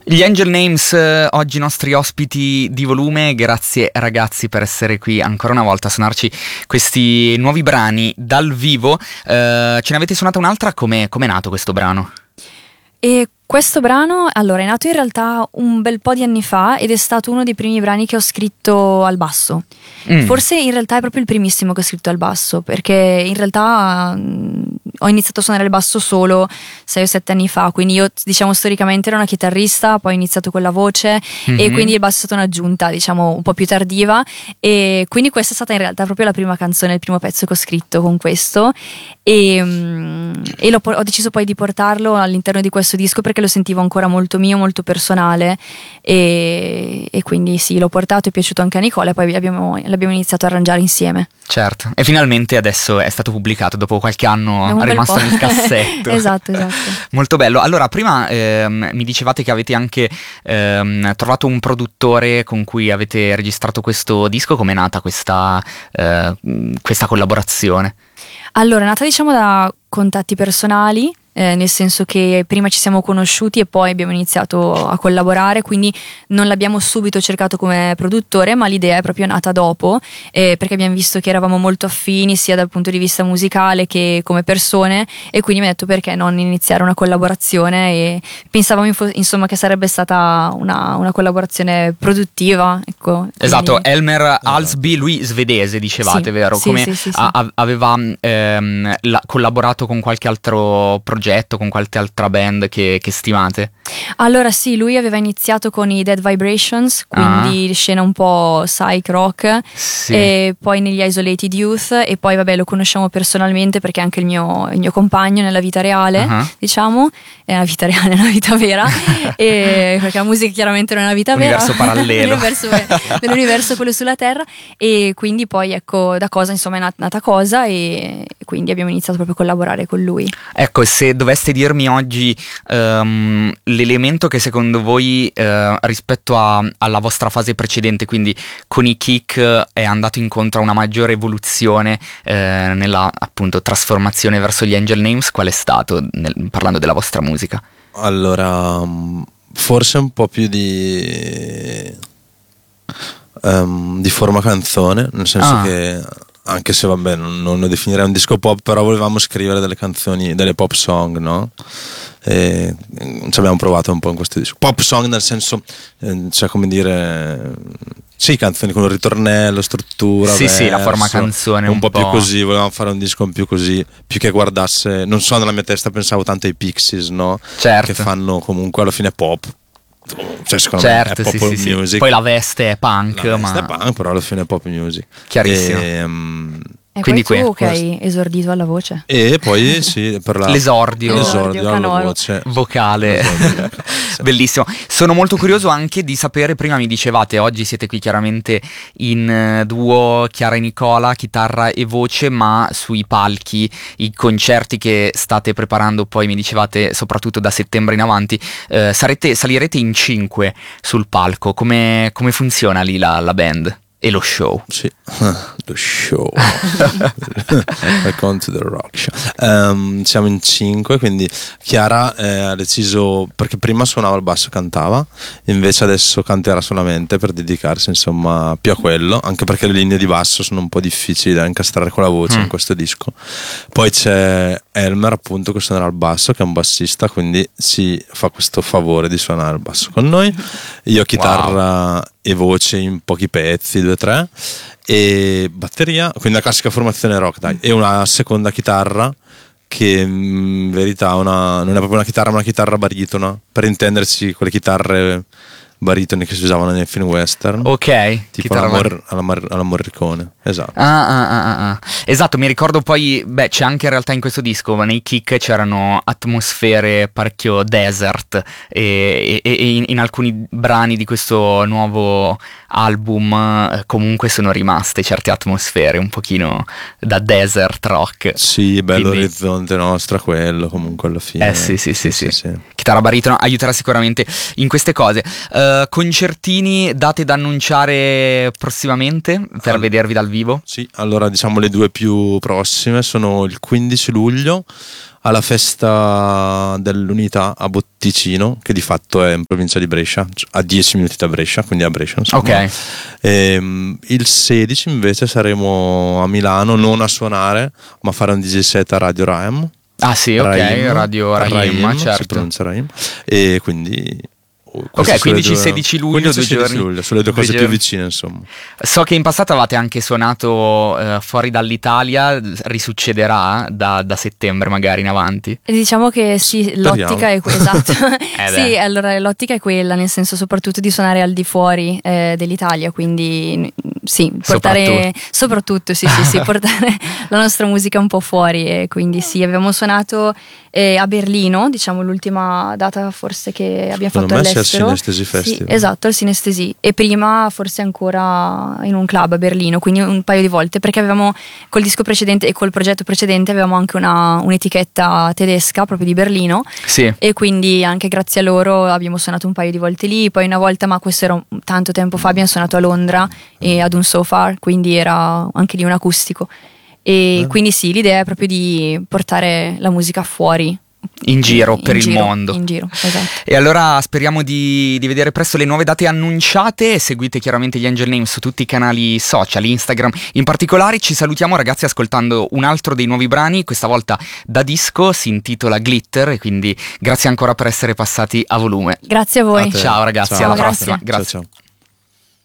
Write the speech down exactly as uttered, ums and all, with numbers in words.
Gli Angel Names, eh, oggi i nostri ospiti di volume. Grazie ragazzi per essere qui ancora una volta a suonarci questi nuovi brani dal vivo. Eh, ce ne avete suonata un'altra? Come è nato questo brano? E questo brano, allora, è nato in realtà un bel po' di anni fa ed è stato uno dei primi brani che ho scritto al basso. Mm. Forse in realtà è proprio il primissimo che ho scritto al basso, perché in realtà mh, ho iniziato a suonare il basso solo sei o sette anni fa, quindi io, diciamo, storicamente ero una chitarrista, poi ho iniziato con la voce, mm-hmm. e quindi il basso è stata un'aggiunta, diciamo, un po' più tardiva, e quindi questa è stata in realtà proprio la prima canzone, il primo pezzo che ho scritto con questo, e, mh, e l'ho, ho deciso poi di portarlo all'interno di questo disco perché lo sentivo ancora molto mio, molto personale, e, e quindi sì, l'ho portato, è piaciuto anche a Nicola e poi abbiamo, l'abbiamo iniziato a arrangiare insieme. Certo, e finalmente adesso è stato pubblicato dopo qualche anno, è rimasto nel cassetto. Esatto, esatto. Molto bello. Allora, prima ehm, mi dicevate che avete anche ehm, trovato un produttore con cui avete registrato questo disco. Com'è nata questa, eh, questa collaborazione? Allora, è nata, diciamo, da contatti personali. Eh, nel senso che prima ci siamo conosciuti e poi abbiamo iniziato a collaborare, quindi non l'abbiamo subito cercato come produttore, ma l'idea è proprio nata dopo, eh, perché abbiamo visto che eravamo molto affini sia dal punto di vista musicale che come persone, e quindi mi ha detto perché non iniziare una collaborazione, e pensavamo info- insomma che sarebbe stata una, una collaborazione produttiva, ecco. Esatto, quindi... Elmer Alsby, lui svedese dicevate, sì, vero? sì, Come sì, sì, sì. A- aveva ehm, la- collaborato con qualche altro progetto, con qualche altra band che, che stimate? Allora sì, lui aveva iniziato con i Dead Vibrations, quindi ah. scena un po' psych rock, sì. E poi negli Isolated Youth, e poi vabbè lo conosciamo personalmente perché è anche il mio, il mio compagno nella vita reale, uh-huh. diciamo, è una vita reale, è una vita vera, e, perché la musica chiaramente non è una vita Universo vera, parallelo. L'universo parallelo, nell'universo quello sulla Terra, e quindi poi ecco da cosa insomma è nata, nata cosa, e quindi abbiamo iniziato proprio a collaborare con lui. Ecco, se doveste dirmi oggi um, l'elemento che secondo voi uh, rispetto a, alla vostra fase precedente, quindi con i Kick, è andato incontro a una maggiore evoluzione uh, nella appunto trasformazione verso gli Angel Names, qual è stato nel, parlando della vostra musica? Allora, forse un po' più di um, di forma canzone, nel senso ah. che anche se vabbè non, non lo definirei un disco pop, però volevamo scrivere delle canzoni, delle pop song, no? E ci abbiamo provato un po' in questo disco. Pop song nel senso, eh, cioè come dire, sì, canzoni con un ritornello, struttura, sì, verso, sì, la forma canzone un, un po', po' più così. Volevamo fare un disco un più così, più che guardasse, non so, nella mia testa pensavo tanto ai Pixies, no? Certo. Che fanno comunque alla fine pop. Cioè secondo certo, me è sì, pop sì, music. Sì. Poi la veste è punk, la ma veste è punk, però alla fine è pop music. Chiarissimo. E, um, E quindi poi tu que- che hai esordito alla voce. E poi sì, per la... l'esordio, l'esordio alla canoro. voce vocale. L'esordio. Bellissimo. Sono molto curioso anche di sapere, prima mi dicevate, oggi siete qui chiaramente in duo, Chiara e Nicola, chitarra e voce, ma sui palchi, i concerti che state preparando, poi mi dicevate soprattutto da settembre in avanti, eh, sarete, salirete in cinque sul palco. Come, come funziona lì la, la band? E lo show? Sì, lo show. Welcome to the rock show. Um, siamo in cinque, quindi Chiara eh, ha deciso, perché prima suonava il basso e cantava, invece adesso canterà solamente per dedicarsi insomma più a quello, anche perché le linee di basso sono un po' difficili da incastrare con la voce mm. in questo disco. Poi c'è Elmer appunto che suonerà il basso, che è un bassista, quindi si fa questo favore di suonare il basso con noi. Io chitarra wow. e voce in pochi pezzi, due o tre, e batteria, quindi la classica formazione rock, dai, e una seconda chitarra che in verità una, non è proprio una chitarra, ma una chitarra baritona, per intenderci quelle chitarre baritoni che si usavano nei film western, ok, tipo alla, Mor- alla, Mar- alla Morricone, esatto. Ah, ah, ah, ah. Esatto, mi ricordo poi, beh, c'è anche in realtà in questo disco, ma nei Kick c'erano atmosfere parecchio desert, e, e, e in, in alcuni brani di questo nuovo album eh, comunque sono rimaste certe atmosfere un pochino da desert rock. Sì, bello. Quindi... orizzonte nostro quello comunque alla fine. Eh sì sì sì sì, sì. sì. Che chitarra baritono, aiuterà sicuramente in queste cose. Uh, concertini, date da annunciare prossimamente per All- vedervi dal vivo? Sì, allora diciamo le due più prossime sono il quindici luglio alla festa dell'Unità a Botticino, che di fatto è in provincia di Brescia, a dieci minuti da Brescia, quindi a Brescia insomma. Ok. E, il sedici invece saremo a Milano, non a suonare, ma a fare un D J set a Radio Raim. Ah sì, ok, Raim, Radio Raim, Raim, certo. si pronuncia Raim. E quindi ok, quindici sedici luglio, due giorni, luglio, sono le due cose due più vicine insomma. So che in passato avete anche suonato eh, fuori dall'Italia, risuccederà da, da settembre magari in avanti? E diciamo che sì, l'ottica è quella, esatto. eh sì, allora l'ottica è quella, nel senso soprattutto di suonare al di fuori eh, dell'Italia, quindi sì, portare soprattutto, soprattutto sì, sì, sì, portare la nostra musica un po' fuori, e quindi sì, abbiamo suonato eh, a Berlino, diciamo l'ultima data forse che abbiamo fatto all'estero. Sinestesi Festival. Sì, esatto, al Sinestesi, e prima forse ancora in un club a Berlino, quindi un paio di volte, perché avevamo col disco precedente e col progetto precedente avevamo anche una, un'etichetta tedesca proprio di Berlino, sì. E quindi anche grazie a loro abbiamo suonato un paio di volte lì, poi una volta, ma questo era tanto tempo fa, abbiamo suonato a Londra e ad un So Far, quindi era anche lì un acustico, e eh. quindi sì, l'idea è proprio di portare la musica fuori, in giro in per giro, il mondo. In giro, esatto. E allora speriamo di, di vedere presto le nuove date annunciate. Seguite chiaramente gli Angel Name su tutti i canali social, Instagram in particolare. Ci salutiamo ragazzi ascoltando un altro dei nuovi brani, questa volta da disco, si intitola Glitter, e quindi grazie ancora per essere passati a volume. Grazie a voi. A ciao ragazzi, ciao, alla grazie. prossima. Grazie. Ciao, ciao.